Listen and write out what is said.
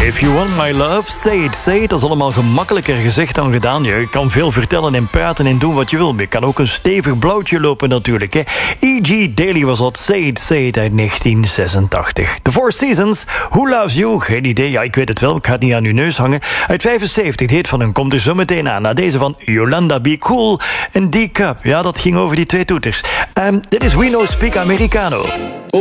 If you want my love, say it, say it. Dat is allemaal gemakkelijker gezegd dan gedaan. Je kan veel vertellen en praten en doen wat je wil. Maar je kan ook een stevig blauwtje lopen natuurlijk. Hè. E.G. Daily was dat Say It uit 1986. The Four Seasons, Who Loves You? Geen idee, ja, ik weet het wel. Ik ga het niet aan uw neus hangen. Uit 75, de hit van hem komt er zo meteen aan. Na deze van Yolanda Be Cool en D-Cup. Ja, dat ging over die twee toeters. Dit is We No Speak Americano.